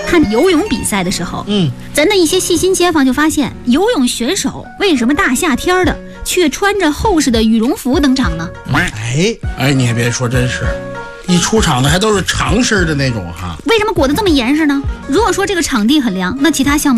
看游泳比赛的时候，咱的一些细心街坊就发现，游泳选手为什么大夏天的却穿着厚实的羽绒服登场呢？ 哎，你也别说，真是一出场的还都是长身的那种哈。 为什么裹得这么严实呢？如果说这个场地很凉，那其他项目